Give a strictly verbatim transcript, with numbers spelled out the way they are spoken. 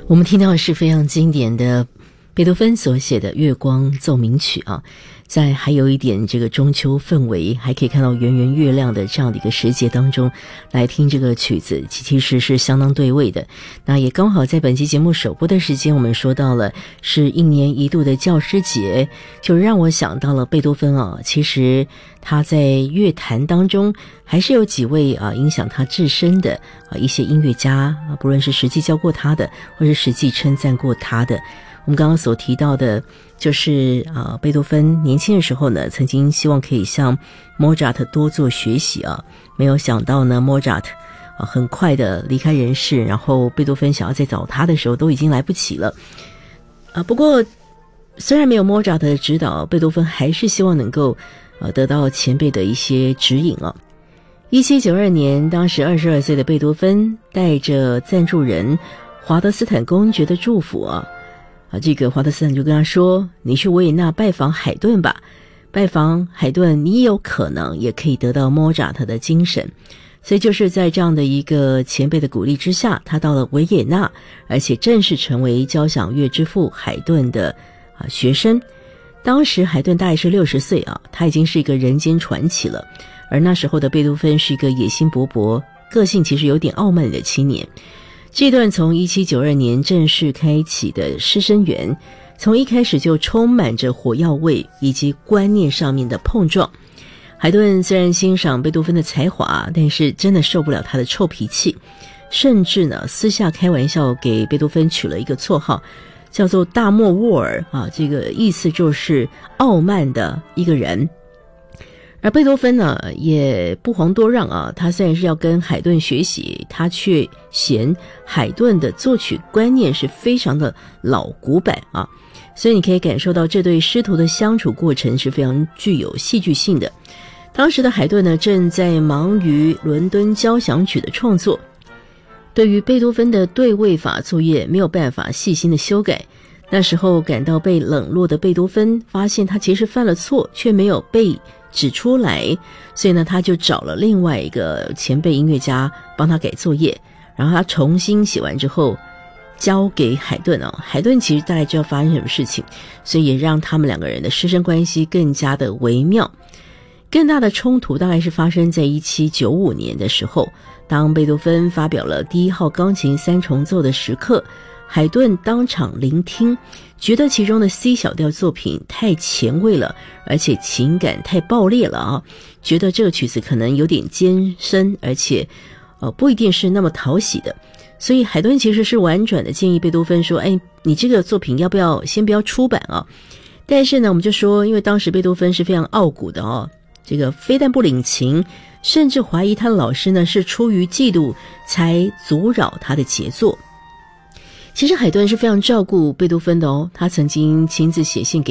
我们听到的是非常经典的贝多芬所写的《月光奏鸣曲》啊，在还有一点这个中秋氛围，还可以看到圆圆月亮的这样的一个时节当中来听这个曲子，其实是相当对味的。那也刚好在本期节目首播的时间，我们说到了是一年一度的教师节，就让我想到了贝多芬啊，其实他在乐坛当中还是有几位啊影响他至深的啊一些音乐家啊，不论是实际教过他的，或是实际称赞过他的。我们刚刚所提到的就是啊，贝多芬年轻的时候呢，曾经希望可以向莫扎特多做学习啊，没有想到呢，莫扎特啊很快的离开人世，然后贝多芬想要再找他的时候都已经来不及了啊。不过虽然没有莫扎特的指导，贝多芬还是希望能够呃得到前辈的一些指引啊。一七九二年，当时二十二岁的贝多芬带着赞助人华德斯坦公爵的祝福啊。啊，这个华德斯坦就跟他说，你去维也纳拜访海顿吧，拜访海顿你有可能也可以得到莫扎特的精神。所以就是在这样的一个前辈的鼓励之下，他到了维也纳，而且正式成为交响乐之父海顿的啊学生。当时海顿大概是六十岁啊，他已经是一个人间传奇了。而那时候的贝多芬是一个野心勃勃、个性其实有点傲慢的青年。这段从一七九二年正式开启的师生缘，从一开始就充满着火药味以及观念上面的碰撞。海顿虽然欣赏贝多芬的才华，但是真的受不了他的臭脾气，甚至呢私下开玩笑给贝多芬取了一个绰号，叫做大莫沃尔啊，这个意思就是傲慢的一个人。而贝多芬呢也不遑多让啊，他虽然是要跟海顿学习，他却嫌海顿的作曲观念是非常的老古板啊，所以你可以感受到这对师徒的相处过程是非常具有戏剧性的。当时的海顿呢正在忙于伦敦交响曲的创作，对于贝多芬的对位法作业没有办法细心的修改。那时候感到被冷落的贝多芬发现他其实犯了错，却没有被指出来，所以呢他就找了另外一个前辈音乐家帮他改作业，然后他重新写完之后交给海顿啊。海顿其实大概就要发生什么事情，所以也让他们两个人的师生关系更加的微妙。更大的冲突大概是发生在一七九五年的时候，当贝多芬发表了第一号钢琴三重奏的时刻，海顿当场聆听，觉得其中的 C 小调作品太前卫了，而且情感太爆裂了啊，觉得这个曲子可能有点艰深，而且呃不一定是那么讨喜的。所以海顿其实是婉转的建议贝多芬说，哎，你这个作品要不要先不要出版啊？但是呢我们就说，因为当时贝多芬是非常傲骨的哦，这个非但不领情，甚至怀疑他的老师呢是出于嫉妒才阻扰他的杰作。其实海顿是非常照顾贝多芬的哦，他曾经亲自写信给